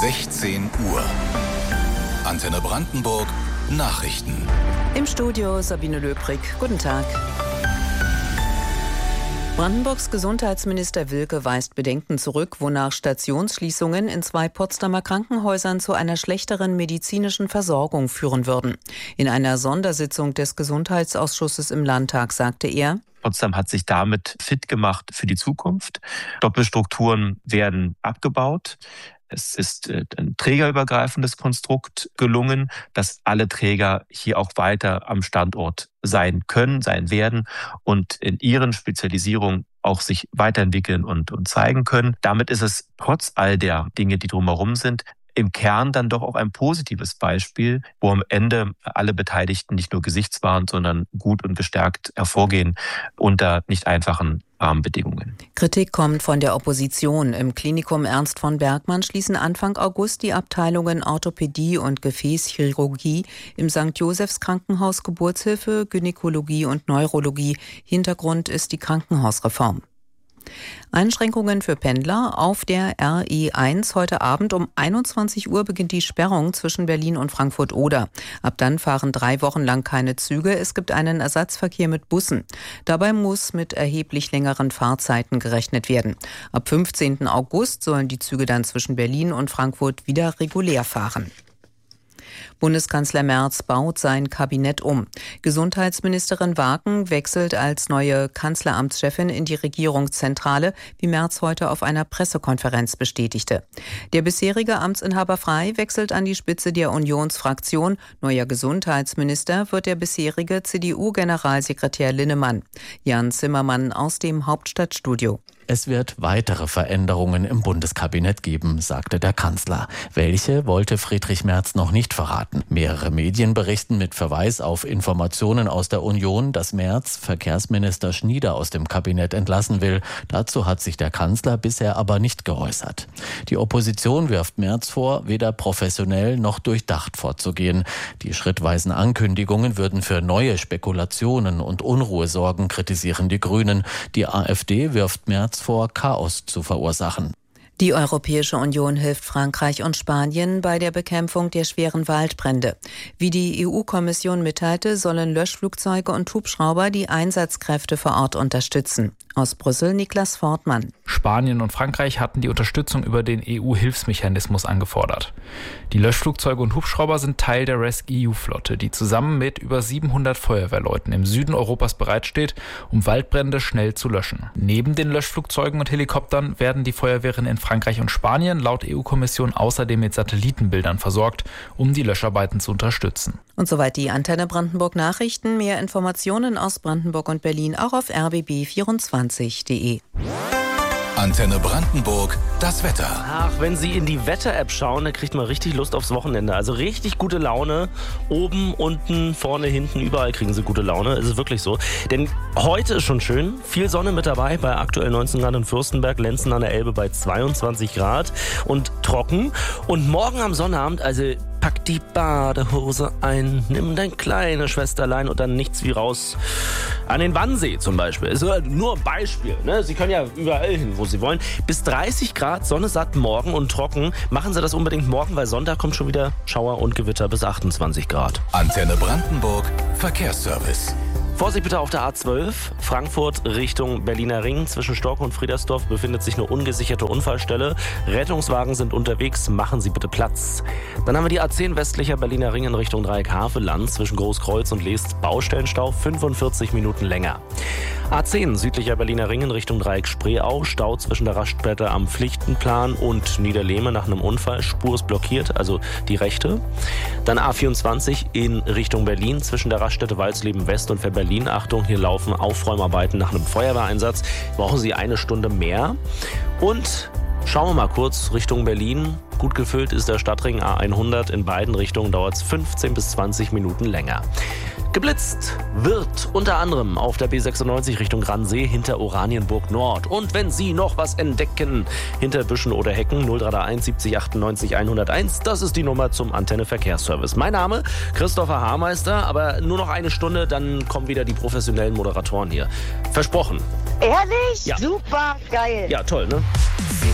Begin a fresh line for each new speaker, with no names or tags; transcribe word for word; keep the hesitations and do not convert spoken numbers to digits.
sechzehn Uhr. Antenne Brandenburg Nachrichten.
Im Studio Sabine Löbrig. Guten Tag. Brandenburgs Gesundheitsminister Wilke weist Bedenken zurück, wonach Stationsschließungen in zwei Potsdamer Krankenhäusern zu einer schlechteren medizinischen Versorgung führen würden. In einer Sondersitzung des Gesundheitsausschusses im Landtag sagte er:
Potsdam hat sich damit fit gemacht für die Zukunft. Doppelstrukturen werden abgebaut. Es ist ein trägerübergreifendes Konstrukt gelungen, dass alle Träger hier auch weiter am Standort sein können, sein werden und in ihren Spezialisierungen auch sich weiterentwickeln und, und zeigen können. Damit ist es trotz all der Dinge, die drumherum sind, im Kern dann doch auch ein positives Beispiel, wo am Ende alle Beteiligten nicht nur gesichtswahrend, sondern gut und gestärkt hervorgehen unter nicht einfachen Rahmenbedingungen.
Kritik kommt von der Opposition. Im Klinikum Ernst von Bergmann schließen Anfang August die Abteilungen Orthopädie und Gefäßchirurgie im Sankt Josephs Krankenhaus Geburtshilfe, Gynäkologie und Neurologie. Hintergrund ist die Krankenhausreform. Einschränkungen für Pendler auf der R E eins. Heute Abend um einundzwanzig Uhr beginnt die Sperrung zwischen Berlin und Frankfurt-Oder. Ab dann fahren drei Wochen lang keine Züge. Es gibt einen Ersatzverkehr mit Bussen. Dabei muss mit erheblich längeren Fahrzeiten gerechnet werden. Ab fünfzehnten August sollen die Züge dann zwischen Berlin und Frankfurt wieder regulär fahren. Bundeskanzler Merz baut sein Kabinett um. Gesundheitsministerin Waken wechselt als neue Kanzleramtschefin in die Regierungszentrale, wie Merz heute auf einer Pressekonferenz bestätigte. Der bisherige Amtsinhaber Frey wechselt an die Spitze der Unionsfraktion. Neuer Gesundheitsminister wird der bisherige C D U-Generalsekretär Linnemann. Jan Zimmermann aus dem Hauptstadtstudio.
Es wird weitere Veränderungen im Bundeskabinett geben, sagte der Kanzler. Welche wollte Friedrich Merz noch nicht verraten. Mehrere Medien berichten mit Verweis auf Informationen aus der Union, dass Merz Verkehrsminister Schnieder aus dem Kabinett entlassen will. Dazu hat sich der Kanzler bisher aber nicht geäußert. Die Opposition wirft Merz vor, weder professionell noch durchdacht vorzugehen. Die schrittweisen Ankündigungen würden für neue Spekulationen und Unruhe sorgen, kritisieren die Grünen. Die AfD wirft Merz vor, Chaos zu verursachen.
Die Europäische Union hilft Frankreich und Spanien bei der Bekämpfung der schweren Waldbrände. Wie die E U-Kommission mitteilte, sollen Löschflugzeuge und Hubschrauber die Einsatzkräfte vor Ort unterstützen. Aus Brüssel Niklas Fortmann.
Spanien und Frankreich hatten die Unterstützung über den E U-Hilfsmechanismus angefordert. Die Löschflugzeuge und Hubschrauber sind Teil der rescE U-Flotte, die zusammen mit über siebenhundert Feuerwehrleuten im Süden Europas bereitsteht, um Waldbrände schnell zu löschen. Neben den Löschflugzeugen und Helikoptern werden die Feuerwehren in Frankreich und Spanien laut E U-Kommission außerdem mit Satellitenbildern versorgt, um die Löscharbeiten zu unterstützen.
Und soweit die Antenne Brandenburg Nachrichten. Mehr Informationen aus Brandenburg und Berlin auch auf r b b vierundzwanzig punkt d e.
Antenne Brandenburg, das Wetter.
Ach, wenn Sie in die Wetter-App schauen, dann kriegt man richtig Lust aufs Wochenende. Also richtig gute Laune. Oben, unten, vorne, hinten, überall kriegen Sie gute Laune. Es ist wirklich so. Denn heute ist schon schön. Viel Sonne mit dabei bei aktuell neunzehn Grad in Fürstenberg, Lenzen an der Elbe bei zweiundzwanzig Grad und trocken. Und morgen am Sonnabend, also pack die Badehose ein, nimm dein kleines Schwesterlein und dann nichts wie raus an den Wannsee zum Beispiel. Ist nur ein Beispiel, ne? Sie können ja überall hin, wo Sie wollen. Bis dreißig Grad, Sonne satt morgen und trocken. Machen Sie das unbedingt morgen, weil Sonntag kommt schon wieder Schauer und Gewitter bis achtundzwanzig Grad.
Antenne Brandenburg, Verkehrsservice.
Vorsicht bitte auf der A zwölf, Frankfurt Richtung Berliner Ring. Zwischen Stork und Friedersdorf befindet sich eine ungesicherte Unfallstelle. Rettungswagen sind unterwegs, machen Sie bitte Platz. Dann haben wir die A zehn westlicher Berliner Ring in Richtung Dreieck-Haveland. Zwischen Großkreuz und Leest Baustellenstau, fünfundvierzig Minuten länger. A zehn südlicher Berliner Ring in Richtung Dreieck-Spreeau. Stau zwischen der Raststätte am Pflichtenplan und Niederlehme nach einem Unfall. Spur ist blockiert, also die rechte. Dann A vierundzwanzig in Richtung Berlin zwischen der Raststätte Walsleben West und Ver-Berlin. Achtung, hier laufen Aufräumarbeiten nach einem Feuerwehreinsatz. Brauchen Sie eine Stunde mehr. Und schauen wir mal kurz Richtung Berlin. Gut gefüllt ist der Stadtring A hundert. In beiden Richtungen dauert es fünfzehn bis zwanzig Minuten länger. Geblitzt wird unter anderem auf der B sechsundneunzig Richtung Gransee hinter Oranienburg Nord. Und wenn Sie noch was entdecken hinter Büschen oder Hecken, null drei eins siebzig achtundneunzig hunderteins, das ist die Nummer zum Antenne Verkehrsservice. Mein Name Christopher Haarmeister, aber nur noch eine Stunde, dann kommen wieder die professionellen Moderatoren hier. Versprochen.
Ehrlich?
Ja.
Super geil.
Ja, toll, ne?